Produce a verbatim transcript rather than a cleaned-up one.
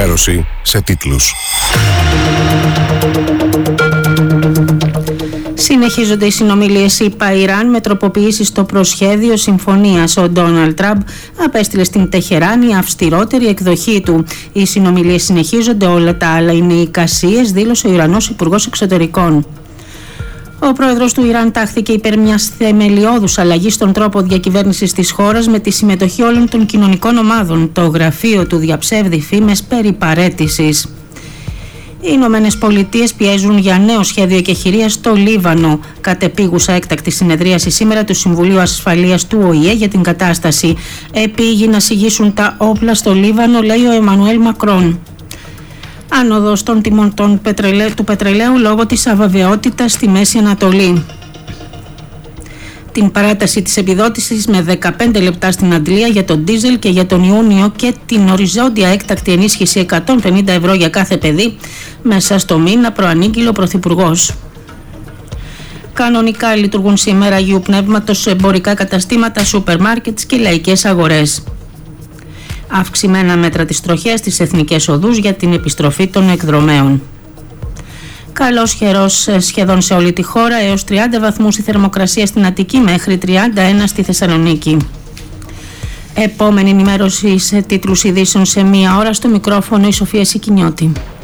ενημέρωση σε τίτλους. Συνεχίζονται οι συνομιλίες ΗΠΑ-Ιράν με τροποποιήσεις στο προσχέδιο συμφωνίας. Ο Ντόναλντ Τραμπ απέστειλε στην Τεχεράνη αυστηρότερη εκδοχή του. Οι συνομιλίες συνεχίζονται, όλα τα άλλα είναι εικασίες, δήλωσε ο Ιρανός Υπουργός Εξωτερικών. Ο πρόεδρος του Ιράν τάχθηκε υπέρ μιας θεμελιώδους αλλαγής στον τρόπο διακυβέρνησης της χώρας με τη συμμετοχή όλων των κοινωνικών ομάδων. Το γραφείο του διαψεύδει φήμες περί παραίτησης. Οι Ηνωμένες Πολιτείες πιέζουν για νέο σχέδιο εκεχηρίας στο Λίβανο. Κατεπίγουσα έκτακτη συνεδρίαση σήμερα του Συμβουλίου Ασφαλείας του Ο Η Ε για την κατάσταση. Επήγει να συγγύσουν τα όπλα στο Λίβανο, λέει ο Εμμανουέλ Μακρόν. Άνοδος των τιμών των πετρελαίου, του πετρελαίου λόγω της αβεβαιότητας στη Μέση Ανατολή. Την παράταση της επιδότησης με δεκαπέντε λεπτά στην αντλία για τον ντίζελ και για τον Ιούνιο και την οριζόντια έκτακτη ενίσχυση εκατόν πενήντα ευρώ για κάθε παιδί μέσα στο μήνα, προανήγγειλε ο Πρωθυπουργός. Κανονικά λειτουργούν σήμερα Αγίου Πνεύματος εμπορικά καταστήματα, σούπερ μάρκετς και λαϊκές αγορές. Αυξημένα μέτρα της τροχέας στις εθνικές οδούς για την επιστροφή των εκδρομέων. Καλός καιρός σχεδόν σε όλη τη χώρα, έως τριάντα βαθμούς η θερμοκρασία στην Αττική, μέχρι τριάντα ένα στη Θεσσαλονίκη. Επόμενη ενημέρωση σε τίτλους ειδήσεων σε μία ώρα, στο μικρόφωνο η Σοφία Σικινιώτη.